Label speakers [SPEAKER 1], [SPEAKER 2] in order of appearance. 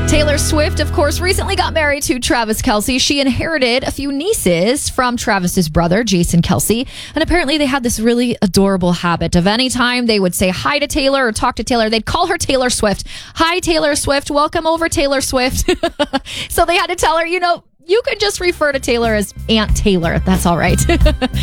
[SPEAKER 1] Taylor Swift, of course, recently got married to Travis Kelce. She inherited a few nieces from Travis's brother, Jason Kelce. And apparently they had this really adorable habit of any time they would say hi to Taylor or talk to Taylor, they'd call her Taylor Swift. Hi, Taylor Swift. Welcome over, Taylor Swift. So they had to tell her, you can just refer to Taylor as Aunt Taylor. That's all right.